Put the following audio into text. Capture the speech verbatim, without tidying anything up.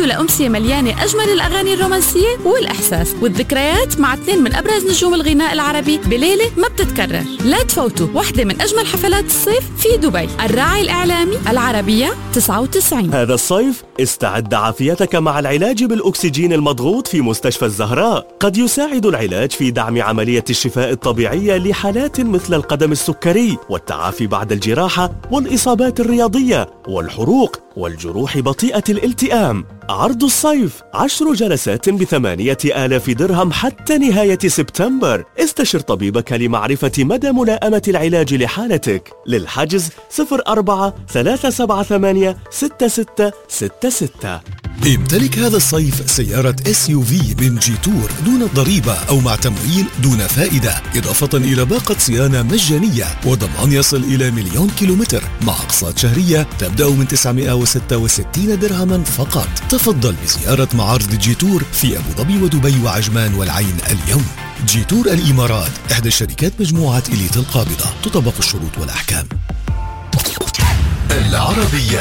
تعودوا لأمسية مليانة أجمل الأغاني الرومانسية والإحساس والذكريات مع اثنين من أبرز نجوم الغناء العربي بليلة ما بتتكرر. لا تفوتوا واحدة من أجمل حفلات الصيف في دبي. الراعي الإعلامي العربية تسعة وتسعين. هذا الصيف استعد عافيتك مع العلاج بالأكسجين المضغوط في مستشفى الزهراء. قد يساعد العلاج في دعم عملية الشفاء الطبيعية لحالات مثل القدم السكري والتعافي بعد الجراحة والإصابات الرياضية والحروق والجروح بطيئة الالتئام. عرض الصيف عشر جلسات بثمانية آلاف درهم حتى نهاية سبتمبر. استشر طبيبك لمعرفة مدى ملائمة العلاج لحالتك. للحجز صفر أربعة ثلاثة سبعة ثمانية ستة ستة ستة ستة. امتلك هذا الصيف سيارة إس يو في من جيتور دون ضريبة أو مع تمويل دون فائدة، إضافة إلى باقة صيانة مجانية وضمان يصل إلى مليون كيلومتر مع أقساط شهرية تبدأ من تسعمائة وستة وستين درهما فقط. تفضل بزيارة معارض جيتور في أبو ظبي ودبي وعجمان والعين اليوم. جيتور الإمارات إحدى الشركات مجموعة إليت القابضة. تطبق الشروط والأحكام. العربية.